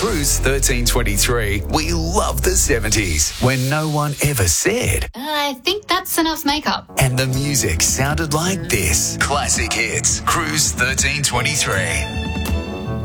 Cruise 1323, we love the 70s when no one ever said. I think that's enough makeup. And the music sounded like this. Classic hits. Cruise 1323.